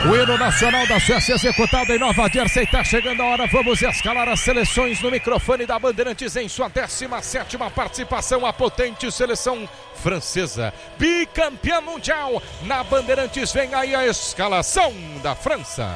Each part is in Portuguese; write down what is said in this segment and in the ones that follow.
O hino nacional da Suécia executado em Nova Jersey. Está chegando a hora, vamos escalar as seleções no microfone da Bandeirantes em sua 17ª participação. A potente seleção francesa, bicampeã mundial. Na Bandeirantes vem aí a escalação da França.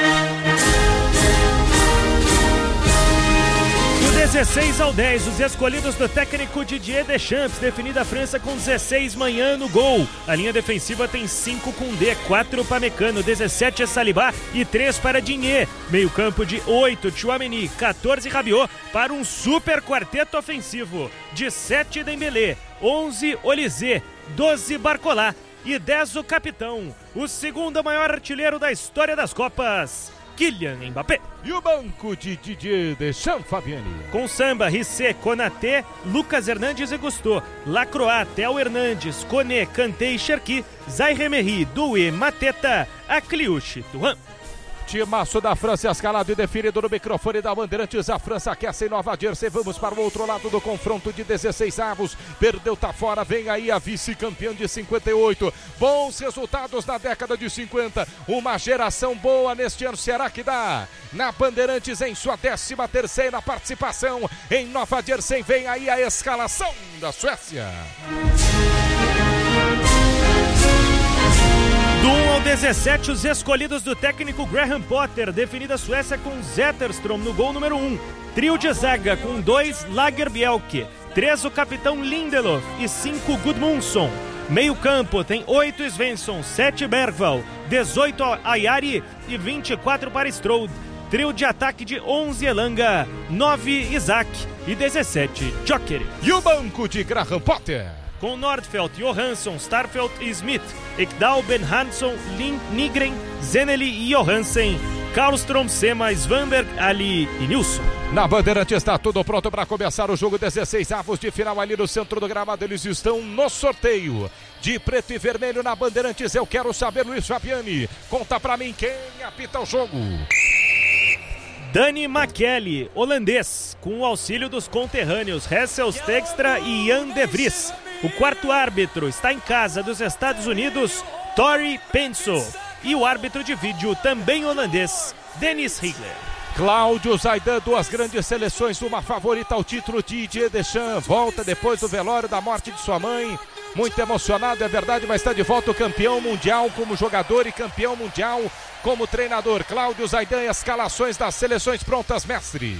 Do 16 ao 10, os escolhidos do técnico Didier Deschamps, definida a França com 16 Manhã no gol. A linha defensiva tem 5 Koundé, 4 Pamecano, 17 Saliba e 3 para Digne. Meio campo de 8 Tchouaméni, 14 Rabiot para um super quarteto ofensivo. De 7 Dembélé, 11 Olysée, 12 Barcola e 10 o capitão, o segundo maior artilheiro da história das Copas, Kylian Mbappé. E o banco de Didier Deschamps, Fabiani? Com Samba, Rissé, Konaté, Lucas Hernandes e Gusto, Lacroix, Theo Hernandes, Koné, Kanté e Cherki, Zaire Emery, Doué, Mateta, Akliouche, Thuram. Timaço da França escalado e definido no microfone da Bandeirantes. A França aquece em Nova Jersey. Vamos para o outro lado do confronto de 16 avos. Perdeu, tá fora. Vem aí a vice-campeã de 58. Bons resultados na década de 50. Uma geração boa neste ano. Será que dá? Na Bandeirantes em sua 13ª participação em Nova Jersey. Vem aí a escalação da Suécia. Do 1 ao 17, os escolhidos do técnico Graham Potter, definida a Suécia com Zetterström no gol número 1. Trio de zaga com 2 Lagerbielke, 3 o capitão Lindelof e 5 Gudmundsson. Meio campo tem 8 Svensson, 7 Bergvall, 18 Ayari e 24 para Strode. Trio de ataque de 11 Elanga, 9 Isaac e 17 Joker. E o banco de Graham Potter? Com Nordfeldt, Johansson, Starfelt e Smith, Ekdal, Ben Hansson, Nygren, Zeneli e Johansen, Karlström, Sema, Svanberg, Ali e Nilsson. Na Bandeirante está tudo pronto para começar o jogo. 16 avos de final ali no centro do gramado. Eles estão no sorteio de preto e vermelho na Bandeirantes. Eu quero saber, Luiz Fabiani, conta pra mim quem apita o jogo. Dani McKelly, holandês, com o auxílio dos conterrâneos Hessel Stegstra e Jan de Vries. O quarto árbitro está em casa dos Estados Unidos, Tori Penso. E o árbitro de vídeo, também holandês, Dennis Higler. Cláudio Zaidan, duas grandes seleções, uma favorita ao título. Didier Deschamps volta depois do velório da morte de sua mãe. Muito emocionado, é verdade, mas está de volta o campeão mundial como jogador e campeão mundial como treinador. Cláudio Zaidan, escalações das seleções prontas, mestre.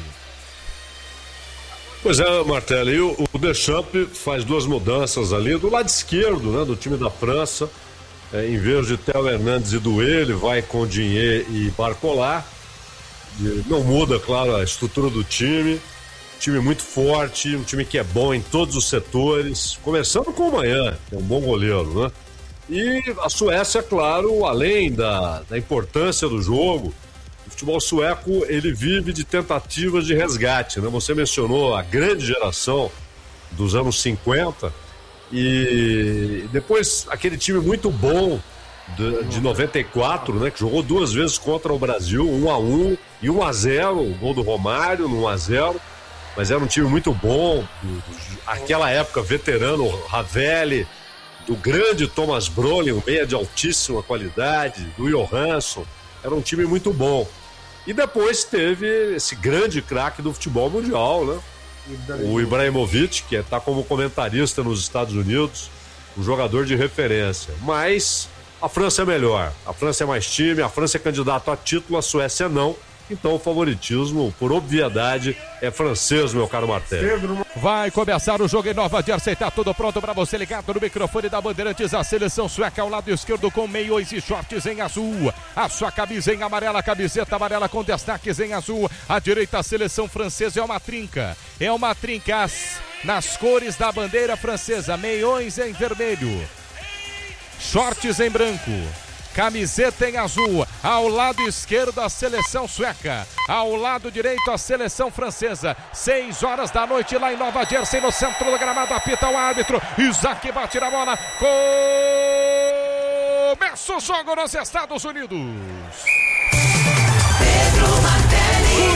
Pois é, Martelli, o Deschamps faz duas mudanças ali do lado esquerdo, né, do time da França. Em vez de Theo Hernandes e Doué, ele vai com Digne e Barcola. Não muda, claro, a estrutura do time. Time muito forte, um time que é bom em todos os setores. Começando com o Manhã, que é um bom goleiro, né? E a Suécia, claro, além da importância do jogo, o futebol sueco, ele vive de tentativas de resgate, né? Você mencionou a grande geração dos anos 50 e depois aquele time muito bom de 94, né? Que jogou duas vezes contra o Brasil, 1-1 e 1-0, o gol do Romário no 1-0, mas era um time muito bom, aquela época veterano, Ravelli, do grande Thomas Brolin, um meia de altíssima qualidade, do Johansson, era um time muito bom. E depois teve esse grande craque do futebol mundial, né? O Ibrahimovic, que está como comentarista nos Estados Unidos, um jogador de referência. Mas a França é melhor, a França é mais time, a França é candidato a título, a Suécia não. Então o favoritismo, por obviedade, é francês, meu caro Martelli. Vai começar o jogo em Nova Jersey, tá tudo pronto para você ligado no microfone da Bandeirantes. A seleção sueca ao lado esquerdo com meiões e shorts em azul. A sua camisa em amarela, camiseta amarela com destaques em azul. À direita a seleção francesa é uma trinca. É uma trinca nas cores da bandeira francesa. Meiões em vermelho. Shorts em branco. Camiseta em azul, ao lado esquerdo a seleção sueca, ao lado direito a seleção francesa. 6 horas da noite lá em Nova Jersey, no centro do gramado, apita o árbitro. Isaac bate na bola. Começa o jogo nos Estados Unidos. Pedro Martelli.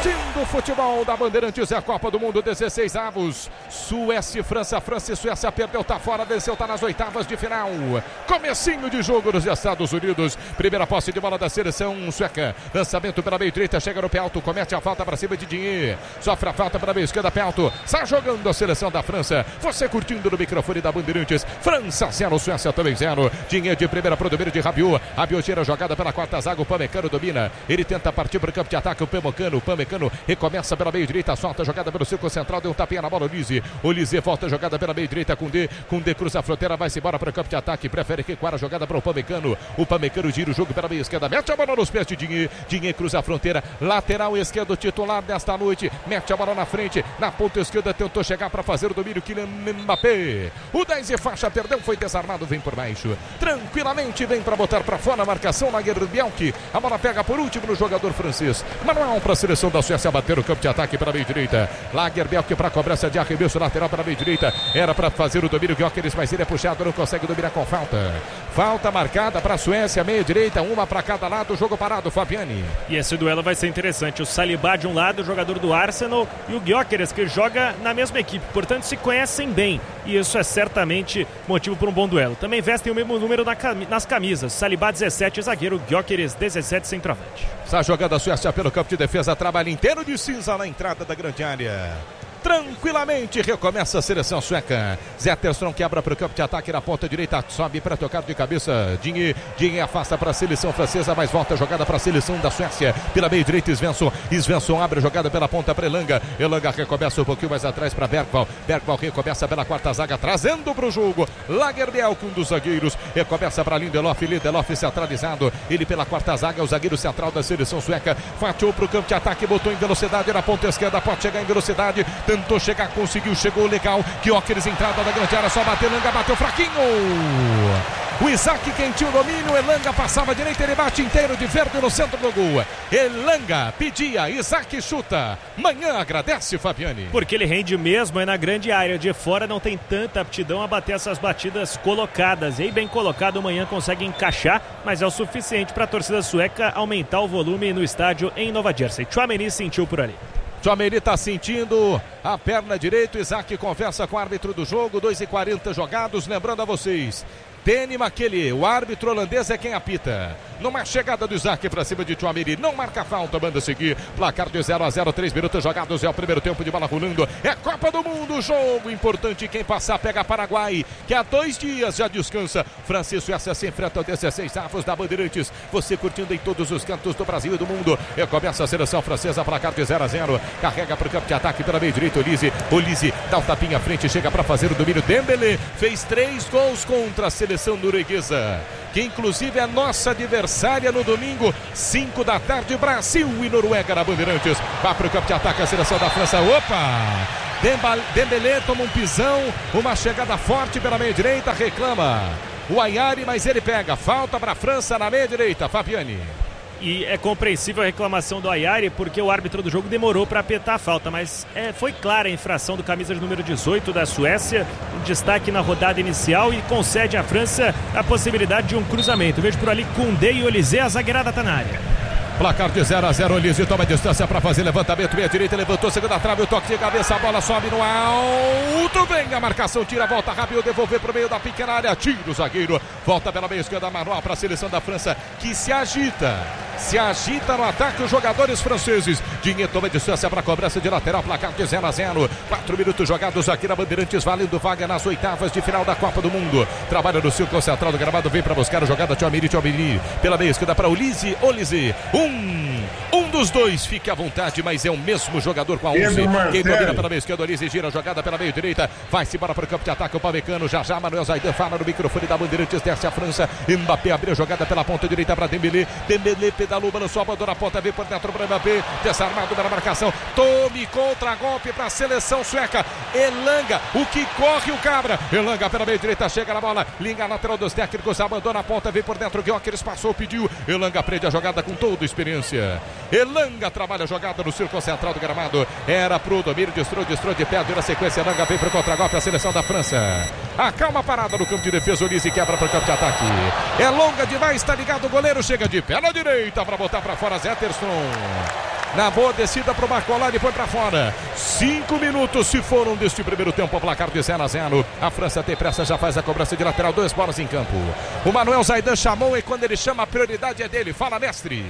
Curtindo o futebol da Bandeirantes, é a Copa do Mundo 16 avos. Suécia e França. França e Suécia perdeu, tá fora, desceu, tá nas oitavas de final. Comecinho de jogo nos Estados Unidos. Primeira posse de bola da seleção sueca. Lançamento pela meia direita, chega no pé alto, comete a falta para cima de Digne. Sofre a falta pela meia esquerda, pé alto. Sai jogando a seleção da França. Você curtindo no microfone da Bandeirantes. França 0, Suécia também 0. Digne de primeira pro domínio de Rabiot. Rabiot tira a jogada pela quarta zaga, o Pamecano domina. Ele tenta partir para o campo de ataque, o Pamecano recomeça pela meia direita, solta a jogada pelo círculo central, deu um tapinha na bola, Olise volta a jogada pela meia direita com D cruza a fronteira, vai-se embora para o campo de ataque, prefere recuar a jogada para o Pamecano gira o jogo pela meia esquerda, mete a bola nos pés de Digne cruza a fronteira, lateral esquerdo titular desta noite, mete a bola na frente, na ponta esquerda tentou chegar para fazer o domínio, Kylian Mbappé, o 10 e faixa, perdão, foi desarmado, vem por baixo, tranquilamente vem para botar para fora a marcação na Gerbielke, a bola pega por último no jogador francês, manual para a seleção da Suécia bater o campo de ataque pela meia direita. Lagerbielke para a cobrança de arremesso lateral para a meia direita. Era para fazer o domínio Gyökeres, mas ele é puxado, não consegue dominar com falta. Falta marcada para a Suécia, meia direita, uma para cada lado, jogo parado, Fabiani. E esse duelo vai ser interessante. O Saliba de um lado, o jogador do Arsenal, e o Gyökeres que joga na mesma equipe. Portanto, se conhecem bem. E isso é certamente motivo para um bom duelo. Também vestem o mesmo número nas camisas. Saliba 17, zagueiro, Gyökeres 17, centroavante. Está jogando a Suécia pelo campo de defesa, trabalho inteiro de cinza na entrada da grande área. Tranquilamente recomeça a seleção sueca. Zetterström quebra para o campo de ataque na ponta direita, sobe para tocar de cabeça. Digne afasta para a seleção francesa, mas volta a jogada para a seleção da Suécia. Pela meia direita, Svensson abre a jogada pela ponta para Elanga. Elanga recomeça um pouquinho mais atrás para Bergvall. Bergvall recomeça pela quarta zaga, trazendo para o jogo. Lagerbielke, um dos zagueiros, recomeça para Lindelof centralizado. Ele pela quarta zaga, o zagueiro central da seleção sueca. Fatiou para o campo de ataque, botou em velocidade na ponta esquerda, pode chegar em velocidade. Tentou chegar, conseguiu, chegou legal. Gyökeres, entrada da grande área, só bateu, Elanga bateu fraquinho. O Isaac quentinho domínio, Elanga passava à direita, ele bate inteiro de verde no centro do gol. Elanga pedia, Isaac chuta. Manhã agradece, Fabiani. Porque ele rende mesmo, é na grande área. De fora não tem tanta aptidão a bater essas batidas colocadas. E aí, bem colocado, Manhã consegue encaixar, mas é o suficiente para a torcida sueca aumentar o volume no estádio em Nova Jersey. Tchouaméni sentiu por ali. Tchouaméni está sentindo a perna direita. Isaac conversa com o árbitro do jogo. 2:40 jogados. Lembrando a vocês, Danny McKelly, o árbitro holandês, é quem apita. Numa chegada do Isaac para cima de Tchouaméni, não marca falta, manda seguir. Placar de 0-0, 3 minutos jogados, é o primeiro tempo de bola rolando. É Copa do Mundo, jogo importante. Quem passar pega Paraguai, que há 2 dias já descansa. França e Suécia se enfrentam 16 avos da Bandeirantes. Você curtindo em todos os cantos do Brasil e do mundo. E começa a seleção francesa, placar de 0-0. Carrega para o campo de ataque pela meia direita, Olise dá um tapinha à frente, chega para fazer o domínio. Dembélé fez 3 gols contra a seleção norueguesa, que inclusive é nossa adversária no domingo, 5 da tarde, Brasil e Noruega na Bandeirantes. Vai para o campo de ataque a seleção da França. Opa! Dembélé toma um pisão, uma chegada forte pela meia direita, reclama o Ayari, mas ele pega. Falta para a França na meia direita, Fabiani. E é compreensível a reclamação do Ayari, porque o árbitro do jogo demorou para apitar a falta, mas foi clara a infração do camisa de número 18 da Suécia, um destaque na rodada inicial, e concede à França a possibilidade de um cruzamento. Vejo por ali Koundé e Olise, a zagueirada está na área. Placar de 0-0, Olise toma distância para fazer levantamento, meia direita, levantou, segunda trave, o toque de cabeça, a bola sobe no alto, vem a marcação, tira, volta rápido, devolver para o meio da pequena área, tira o zagueiro, volta pela meia esquerda, manual para a seleção da França, que se agita no ataque os jogadores franceses. Digne toma distância para a cobrança de lateral, placar de 0-0, 4 minutos jogados aqui na Bandeirantes, valendo vaga nas oitavas de final da Copa do Mundo. Trabalha no círculo central do gramado, vem para buscar a jogada, Tchouaméni pela meia esquerda para Olise, um dos dois, fique à vontade, mas é o mesmo jogador com a 11. Quem domina pela meia esquerda, Olise gira a jogada pela meia direita, vai-se embora para o campo de ataque, o Pamecano, já Manuel Zaidan fala no microfone da Bandeirantes, desce a França, Mbappé abriu a jogada pela ponta direita para Dembélé pedalou, balançou a bandona, a ponta veio por dentro para Mbappé, desarmado pela marcação, tome contra-golpe para a seleção sueca, Elanga, o que corre o cabra, Elanga pela meia direita, chega na bola, linha lateral dos técnicos, abandona a ponta, veio por dentro, Gyökeres passou, pediu, Elanga prende a jogada com toda experiência, Elanga trabalha a jogada no círculo central do gramado, era pro domínio, destrou de pé, na sequência, Elanga vem para o contra-golpe, a seleção da França, acalma a parada no campo de defesa, Olise quebra para o campo de ataque, é longa demais, está ligado o goleiro, chega de pé na direita para botar para fora, Zetterström. Na boa descida pro Barcolari, foi pra fora. 5 minutos se foram deste primeiro tempo, placar de 0-0. A França tem pressa, já faz a cobrança de lateral, 2 bolas em campo. O Manuel Zaidan chamou e quando ele chama a prioridade é dele. Fala, mestre.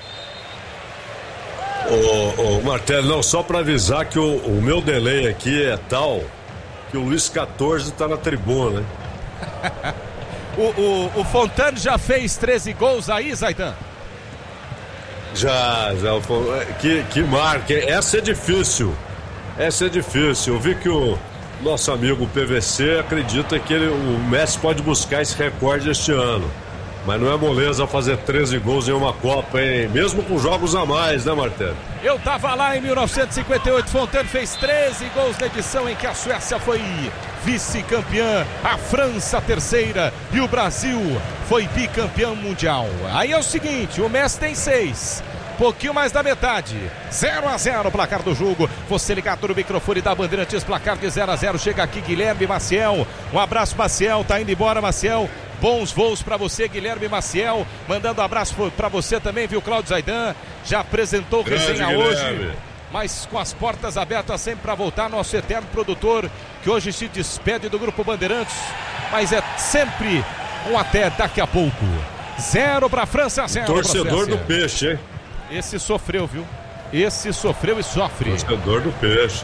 Ô Martelli, não, só para avisar que o meu delay aqui é tal que o Luiz 14 tá na tribuna, né? O Fontane já fez 13 gols aí, Zaidan? Já, que marca, essa é difícil, eu vi que o nosso amigo PVC acredita que o Messi pode buscar esse recorde este ano, mas não é moleza fazer 13 gols em uma Copa, hein? Mesmo com jogos a mais, né, Martelli? Eu tava lá em 1958, Fontane fez 13 gols na edição em que a Suécia foi vice-campeã, a França terceira e o Brasil foi bicampeão mundial. Aí é o seguinte, o Messi tem 6, pouquinho mais da metade. 0-0 o placar do jogo. Você ligado no microfone da Bandeirantes, placar de 0-0. Chega aqui Guilherme Maciel. Um abraço, Maciel, tá indo embora, Maciel. Bons voos para você, Guilherme Maciel. Mandando um abraço para você também, viu, Cláudio Zaidan? Já apresentou resenha hoje, mas com as portas abertas sempre para voltar. Nosso eterno produtor, que hoje se despede do Grupo Bandeirantes, mas é sempre um até daqui a pouco. 0 para a França, 0 para a Suécia. Torcedor do peixe, hein? Esse sofreu, viu? Esse sofreu e sofre. Torcedor do peixe.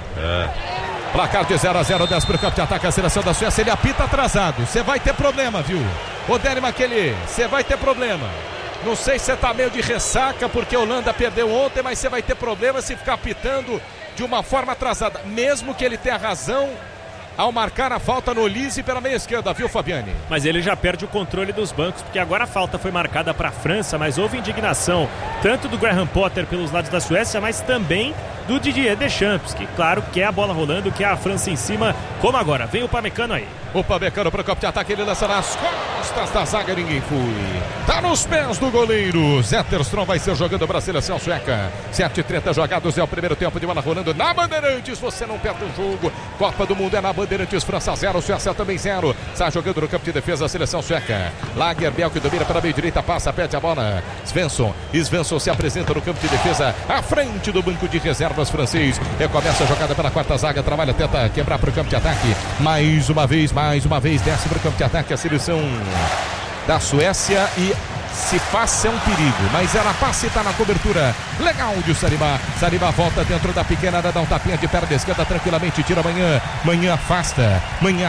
Placar de 0-0, 10 para o campo de ataque, a seleção da Suécia. Ele apita atrasado. Você vai ter problema, viu? Odélio Maquelê, você vai ter problema. Não sei se você tá meio de ressaca porque a Holanda perdeu ontem, mas você vai ter problema se ficar apitando de uma forma atrasada. Mesmo que ele tenha razão ao marcar a falta no Olise pela meia esquerda, viu, Fabiane? Mas ele já perde o controle dos bancos, porque agora a falta foi marcada para a França, mas houve indignação tanto do Graham Potter pelos lados da Suécia, mas também do Didier Deschamps, que claro quer a bola rolando, quer a França em cima, como agora. Vem o Pamecano aí. O Pamecano para o campo de ataque, ele lança nas costas da zaga, ninguém foi. Tá nos pés do goleiro. Zetterstrom vai ser jogando para a seleção sueca. 7h30 jogados, é o primeiro tempo de bola rolando na Bandeirantes. Você não perde o jogo. Copa do Mundo é na Bandeirantes. França 0, Suécia também 0. Está jogando no campo de defesa a seleção sueca. Lagerbielke que domina pela meia direita, passa, perde a bola. Svensson se apresenta no campo de defesa, à frente do banco de reservas francês. Recomeça a jogada pela quarta zaga, trabalha, tenta quebrar para o campo de ataque. Mais uma vez, desce para o campo de ataque a seleção da Suécia e se passa é um perigo, mas ela passa e está na cobertura. Legal de Saliba. Saliba volta dentro da pequena área, dá um tapinha de perna esquerda tranquilamente, tira Manhã afasta,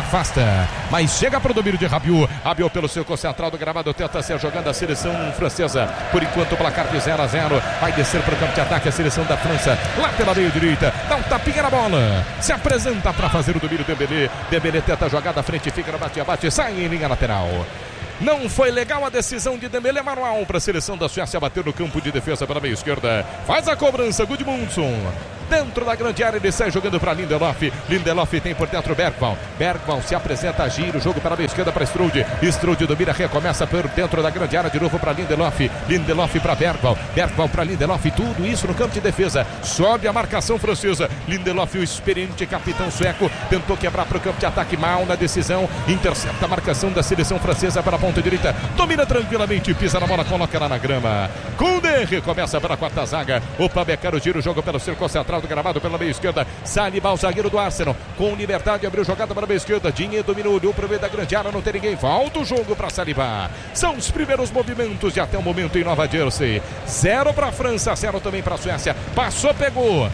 mas chega para o domínio de Rabiot. Rabiot pelo seu central do gramado tenta ser jogando a seleção francesa. Por enquanto o placar de 0-0. Vai descer para o campo de ataque a seleção da França, lá pela meia direita, dá um tapinha na bola, se apresenta para fazer o domínio. Dembélé tenta a jogada à frente, fica no bate-bate, sai em linha lateral. Não foi legal a decisão de Dembélé, manual para a seleção da Suécia, bater no campo de defesa pela meia esquerda. Faz a cobrança, Gudmundsson. Dentro da grande área, ele sai jogando para Lindelof. Lindelof tem por dentro Bergvall. Bergvall se apresenta, gira o jogo para a meia esquerda para Strude. Strude domina, recomeça por dentro da grande área de novo para Lindelof. Lindelof para Bergvall. Bergvall para Lindelof. Tudo isso no campo de defesa. Sobe a marcação francesa. Lindelof, o experiente capitão sueco, tentou quebrar para o campo de ataque, mal na decisão. Intercepta a marcação da seleção francesa para a ponta direita. Domina tranquilamente, pisa na bola, coloca lá na grama. Koundé recomeça para a quarta zaga. O Pamecano gira o jogo pelo círculo central do gramado pela meia esquerda. Saliba, o zagueiro do Arsenal, com liberdade, abriu jogada para a meia esquerda. Dinhe dominou, olhou para o meio da grande área, não tem ninguém. Volta o jogo para Saliba. São os primeiros movimentos de até o momento em Nova Jersey. 0 para a França, 0 também para a Suécia. Passou, pegou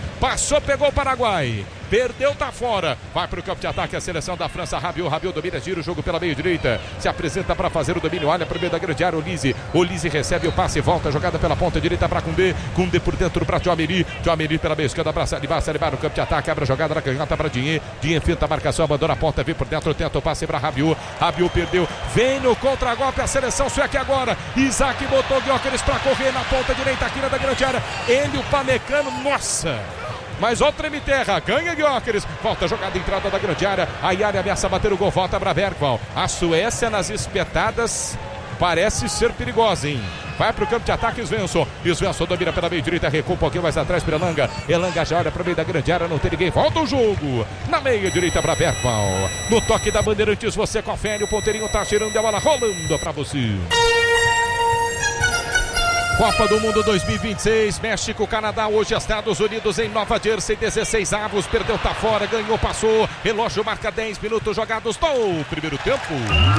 o Paraguai. Perdeu, tá fora. Vai para o campo de ataque a seleção da França. Rabiot domina, gira o jogo pela meia direita. Se apresenta para fazer o domínio. Olha para o meio da grande área. Olise recebe o passe. Volta a jogada pela ponta direita para Koundé. Koundé por dentro para Tchouaméni. Tchouaméni pela meia esquerda para Saliba. Saliba no campo de ataque. Abre a jogada na canhota para Dinhe. Dinhe finta a marcação. Abandona a ponta. Vem por dentro. Tenta o passe para Rabiot. Rabiot perdeu. Vem no contragolpe a seleção sueca agora. Isaac botou Gyökeres para correr na ponta direita aqui na da grande área. Ele, o Pamecano. Nossa! Mas outra terra, ganha Gyökeres, volta a jogada, entrada da grande área, a área ameaça bater o gol, volta para Bergvall. A Suécia nas espetadas parece ser perigosa, hein? Vai para o campo de ataque, Svensson domina pela meia direita, recua um pouquinho mais atrás para Elanga já olha para o meio da grande área, não tem ninguém, volta o jogo na meia direita para Bergvall. No toque da Bandeirantes, você confere, o ponteirinho tá tirando a bola, rolando para você. Copa do Mundo 2026, México, Canadá, hoje Estados Unidos em Nova Jersey, 16avos, perdeu, tá fora, ganhou, passou, relógio marca 10 minutos jogados do primeiro tempo.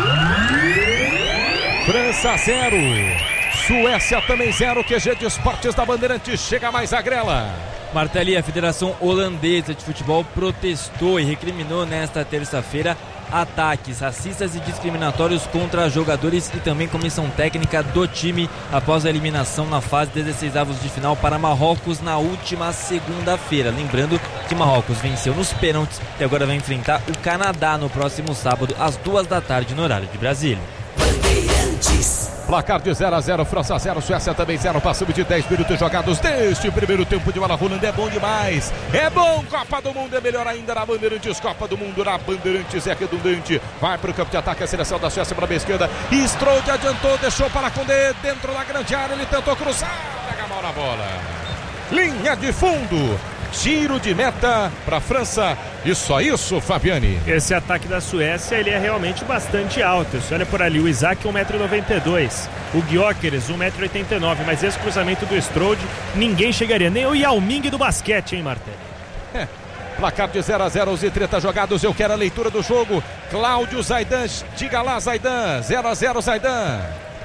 França 0, Suécia também 0, QG de Esportes da Bandeirantes, chega mais a grela. Martelli, a Federação Holandesa de Futebol protestou e recriminou nesta terça-feira ataques racistas e discriminatórios contra jogadores e também comissão técnica do time após a eliminação na fase 16avos de final para Marrocos na última segunda-feira. Lembrando que Marrocos venceu nos pênaltis e agora vai enfrentar o Canadá no próximo sábado às 14h no horário de Brasília. Placar de 0-0, França 0, Suécia também 0, passamos de 10 minutos jogados deste primeiro tempo de bola rolando, é bom demais, é bom, Copa do Mundo é melhor ainda na Bandeirantes, Copa do Mundo na Bandeirantes é redundante, vai para o campo de ataque a seleção da Suécia para a esquerda, Strode adiantou, deixou para Koundé, dentro da grande área, ele tentou cruzar, pega mal na bola, linha de fundo, tiro de meta para a França. E só isso, Fabiane. Esse ataque da Suécia, ele é realmente bastante alto. Você olha por ali, o Isaac 1,92 m, o Gyökeres 1,89 m, mas esse cruzamento do Strode, ninguém chegaria, nem o Yao Ming do basquete, hein, Martelli? Placar de 0-0, os 30 jogados, eu quero a leitura do jogo. Cláudio Zaidan, diga lá, Zaidan, 0-0, Zaidan.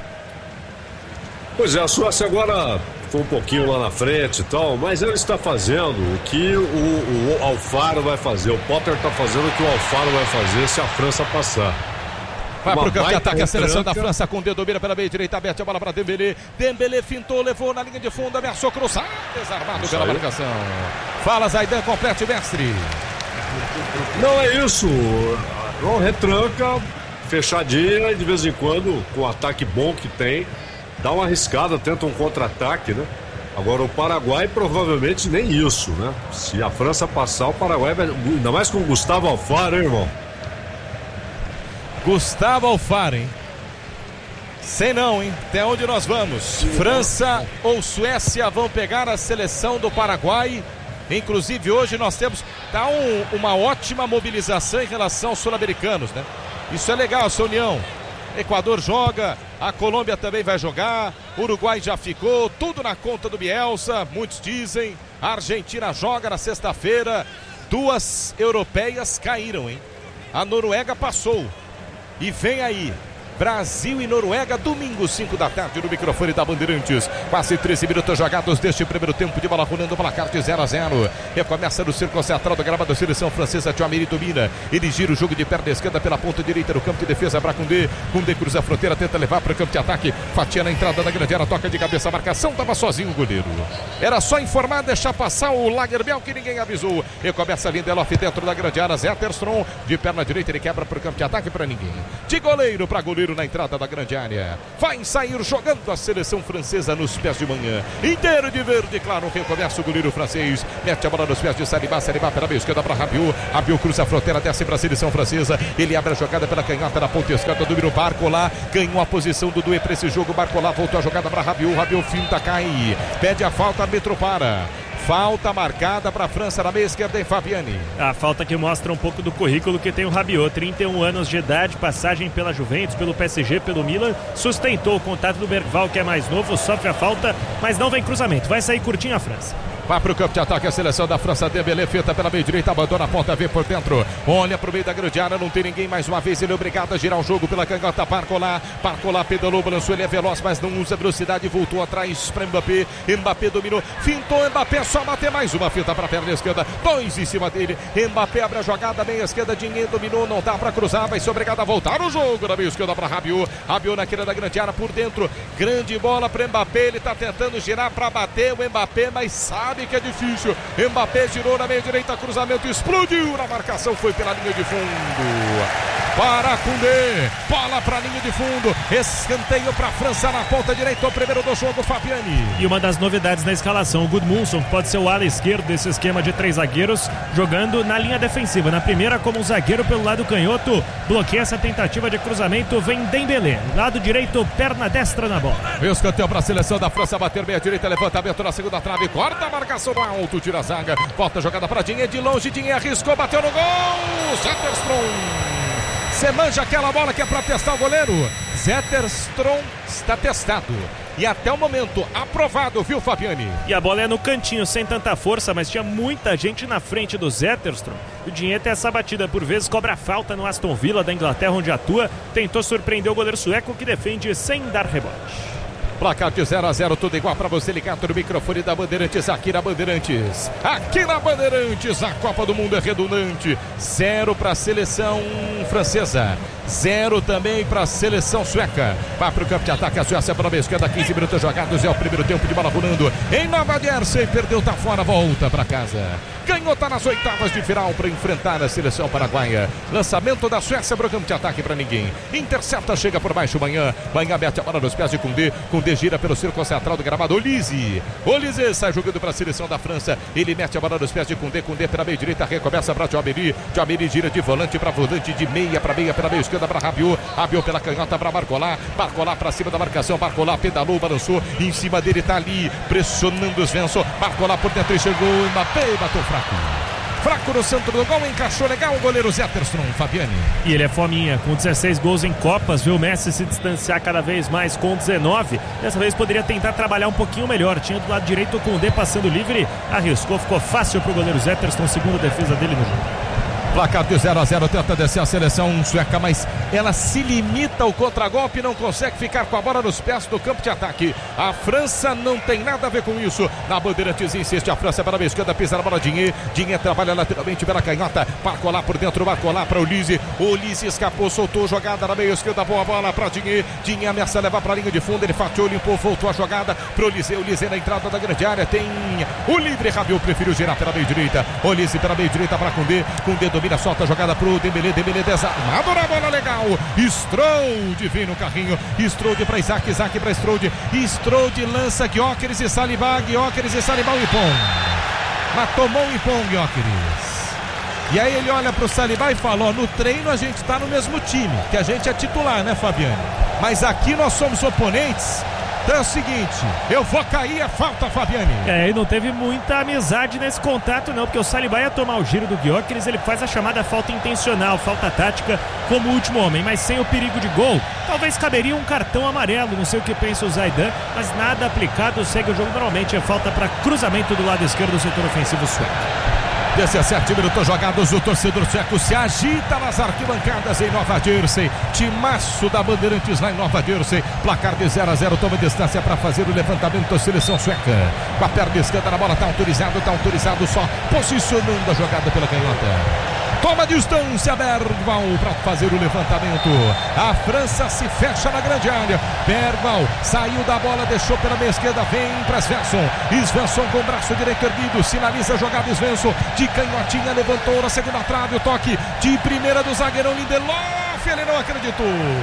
Pois é, a Suécia agora foi um pouquinho lá na frente e tal, mas ele está fazendo o que o Alfaro vai fazer. O Potter está fazendo o que o Alfaro vai fazer se a França passar. Vai pro campo de ataque a seleção da França com o dedo, mira pela meia direita, aberta a bola para Dembélé. Dembélé fintou, levou na linha de fundo, ameaçou cruzar, desarmado pela marcação. Fala, Zaidan, complete, mestre. Não é isso. Não, retranca, fechadinha e de vez em quando, com o ataque bom que tem, dá uma arriscada, tenta um contra-ataque, né? Agora o Paraguai provavelmente nem isso, né? Se a França passar, o Paraguai vai... Ainda mais com o Gustavo Alfaro, hein, irmão? Gustavo Alfaro, hein? Sei não, hein? Até onde nós vamos? França ou Suécia vão pegar a seleção do Paraguai. Inclusive hoje nós temos uma ótima mobilização em relação aos sul-americanos, né? Isso é legal, essa união. Equador joga, a Colômbia também vai jogar, Uruguai já ficou, tudo na conta do Bielsa, muitos dizem. A Argentina joga na sexta-feira, 2 europeias caíram, hein? A Noruega passou e vem aí Brasil e Noruega, domingo, 5 da tarde, no microfone da Bandeirantes. Quase 13 minutos jogados deste primeiro tempo de bola rolando, placar de 0-0. Recomeça no círculo central da gramada, seleção francesa. Tchouaméni domina, ele gira o jogo de perna esquerda pela ponta direita no campo de defesa para Koundé. Koundé cruza a fronteira, tenta levar para o campo de ataque. Fatia na entrada da grande área, toca de cabeça, a marcação, estava sozinho o goleiro. Era só informar, deixar passar o Lagerbielke, que ninguém avisou. Recomeça Lindelof dentro da grande área, Zetterstrom de perna direita, ele quebra para o campo de ataque para ninguém. De goleiro para goleiro na entrada da grande área. Vai sair jogando a seleção francesa nos pés de manhã. Inteiro de verde, claro, recomeça o goleiro francês. Mete a bola nos pés de Saliba. Saliba pela meia esquerda para Rabiot. Rabiot cruza a fronteira, desce para a seleção francesa. Ele abre a jogada pela canhota na ponta esquerda. Domina o Barcola. Ganhou a posição do Doué para esse jogo. Barcola voltou a jogada para Rabiot. Rabiot finta, cai. Pede a falta, árbitro para. Falta marcada para a França na meia esquerda em Fabiane. A falta que mostra um pouco do currículo que tem o Rabiot, 31 anos de idade, passagem pela Juventus, pelo PSG, pelo Milan, sustentou o contato do Bergval, que é mais novo, sofre a falta, mas não vem cruzamento, vai sair curtinho a França. Vai para o campo de ataque a seleção da França. Dembélé feita pela meia direita, abandona a ponta, vê por dentro, olha para o meio da grande área, não tem ninguém mais uma vez, ele é obrigado a girar o jogo pela canhota. Barcola pedalou, balançou, ele é veloz, mas não usa velocidade, voltou atrás para Mbappé. Mbappé dominou, fintou, Mbappé só bater mais uma fita para a perna esquerda, 2 em cima dele. Mbappé abre a jogada, meia esquerda, Dinhe dominou, não dá para cruzar, vai ser obrigado a voltar o jogo na meia esquerda para Rabiot. Rabiot na queira da grande área por dentro, grande bola para Mbappé, ele está tentando girar para bater o Mbappé, mas sabe que é difícil. Mbappé girou na meia direita, cruzamento explodiu na marcação, foi pela linha de fundo. Para Koundé, bola para a linha de fundo, escanteio para a França na ponta direita, o primeiro do jogo, Fabiane. E uma das novidades na escalação, o Gudmundsson, que pode ser o ala esquerdo desse esquema de 3 zagueiros, jogando na linha defensiva. Na primeira, como zagueiro pelo lado canhoto, bloqueia essa tentativa de cruzamento, vem Dembélé. Lado direito, perna destra na bola. Escanteio para a seleção da França, bater meia direita, levantamento na segunda trave, corta a marcação do alto, tira a zaga, volta a jogada para Dinhe, de longe, Dinhe arriscou, bateu no gol, Zetterstrom. Você manja aquela bola que é para testar o goleiro? Zetterstrom está testado. e até o momento aprovado, viu, Fabiani? E a bola é no cantinho, sem tanta força, mas tinha muita gente na frente do Zetterstrom. O Dinhe tem essa batida, por vezes cobra falta no Aston Villa da Inglaterra, onde atua. Tentou surpreender o goleiro sueco, que defende sem dar rebote. Placar de 0-0, tudo igual para você ligado no microfone da Bandeirantes, aqui na Bandeirantes. Aqui na Bandeirantes, a Copa do Mundo é redundante. 0 para a seleção francesa, 0 também para a seleção sueca. Vai para o campo de ataque, a Suécia para a esquerda, 15 minutos jogados, é o primeiro tempo de bola rolando. Em Nova Jersey, perdeu, tá fora, volta para casa. Ganhou, tá nas oitavas de final para enfrentar a seleção paraguaia. Lançamento da Suécia para o campo de ataque para ninguém. Intercepta, chega por baixo, Manhã mete a bola nos pés de Koundé. Koundé gira pelo círculo central do gramado. Olise sai jogando para a seleção da França. Ele mete a bola nos pés de Koundé. Koundé pela meia direita, recomeça para Djamiri. Djamiri gira de volante para volante, de meia para meia, pela meia esquerda para Rabiot. Rabiot pela canhota para Barcola. Barcola para cima da marcação. Barcola pedalou, balançou. Em cima dele tá ali, pressionando os Svensson. Barcola por dentro e chegou. Mbappé bateu fraco. Fraco no centro do gol, encaixou legal o goleiro Zetterstrom, Fabiani. E ele é fominha, com 16 gols em Copas, viu o Messi se distanciar cada vez mais com 19. Dessa vez poderia tentar trabalhar um pouquinho melhor. Tinha do lado direito o Koundé passando livre, arriscou, ficou fácil pro goleiro Zetterstrom, segunda defesa dele no jogo. Placar de 0-0, tenta descer a seleção sueca, mas ela se limita ao contragolpe e não consegue ficar com a bola nos pés do campo de ataque. A França não tem nada a ver com isso. Na Bandeirantes insiste a França para a esquerda, pisa na bola Dinhe. Dinhe trabalha lateralmente pela canhota. Barcola por dentro, Barcola para Olise. Olise escapou, soltou jogada na meia esquerda, boa bola para Dinhe. Dinhe ameaça levar para a linha de fundo, ele fatiou, limpou, voltou a jogada para Olise. Olise na entrada da grande área, tem o livre. Rabiot preferiu girar pela meia direita. Olise pela meia direita para Koundé. Koundé domina, solta a jogada pro Dembélé. Dembélé desarmado na bola, legal. Strode vem no carrinho. Strode para Isaac, Isaac para Strode. Strode lança Gyökeres e Saliba. Gyökeres e Saliba, o Ipon. Mas tomou o Ipon, Gyökeres. E aí ele olha pro Saliba e fala: ó, no treino a gente tá no mesmo time, que a gente é titular, né, Fabiano? Mas aqui nós somos oponentes. Então é o seguinte, eu vou cair, é falta, Fabiani. E não teve muita amizade nesse contato não, porque o Saliba ia tomar o giro do Gyökeres, ele faz a chamada falta intencional, falta tática como último homem, mas sem o perigo de gol. Talvez caberia um cartão amarelo, não sei o que pensa o Zaidan, mas nada aplicado, segue o jogo normalmente, é falta para cruzamento do lado esquerdo do setor ofensivo sueco. 17 minutos jogados, o torcedor sueco se agita nas arquibancadas em Nova Jersey. Timaço da Bandeirantes lá em Nova Jersey. Placar de 0-0, toma distância para fazer o levantamento da seleção sueca. Com a perna esquerda na bola, tá autorizado só posicionando a jogada pela canhota. Toma distância, Bergval, para fazer o levantamento. A França se fecha na grande área. Bergval saiu da bola, deixou pela meia esquerda, vem para Svensson. Svensson com o braço direito erguido, sinaliza a jogada. Svensson de canhotinha, levantou na segunda trave. O toque de primeira do zagueirão Lindelof, ele não acreditou.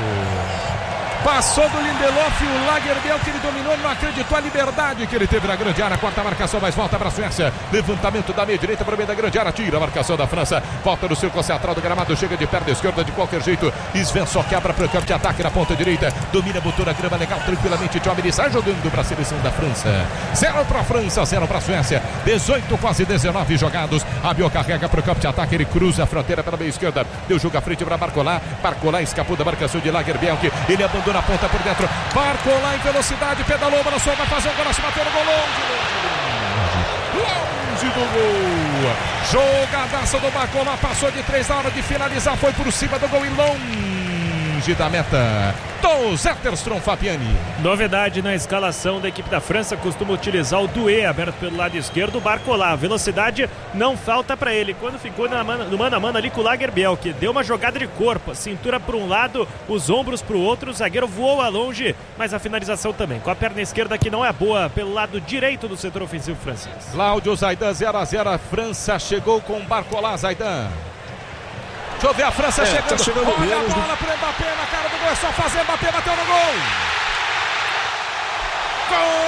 Passou do Lindelof, o Lagerbielke que ele dominou, ele não acreditou a liberdade que ele teve na grande área. Quarta marcação, mas volta para a Suécia. Levantamento da meia direita para o meio da grande área. Tira a marcação da França. Volta no círculo central do gramado. Chega de perna esquerda de qualquer jeito. Svensson quebra para o campo de ataque na ponta direita. Domina, botou na grama legal, tranquilamente. Djamiri sai jogando para a seleção da França. 0 para a França, 0 para a Suécia. 18, quase 19 jogados. Rabiot carrega para o campo de ataque. Ele cruza a fronteira pela meia esquerda. Deu jogo à frente para Barcola. Barcola escapou da marcação de Lagerbielke. Ele abandona a ponta por dentro. Barcola em velocidade, pedalou, balançou, vai fazer um golaço, bateu no gol, longe do gol. Jogadaça do Barcola, passou de 3 na hora de finalizar, foi por cima do gol e longe da meta do Zetterstrom, Fabiani. Novidade na escalação da equipe da França, costuma utilizar o Doué aberto pelo lado esquerdo. Barcola, velocidade não falta para ele. Quando ficou no mano a mano ali com o Lagerbielke, deu uma jogada de corpo, cintura para um lado, os ombros para o outro, o zagueiro voou a longe, mas a finalização também com a perna esquerda que não é boa pelo lado direito do setor ofensivo francês. Cláudio Zaidan, 0-0, a França chegou com Barcola. Zaidan, deixa eu ver a França chegando. Tá chegando. Olha a bola pro Mbappé na cara do gol. É só fazer. Mbappé bateu no gol. Gol!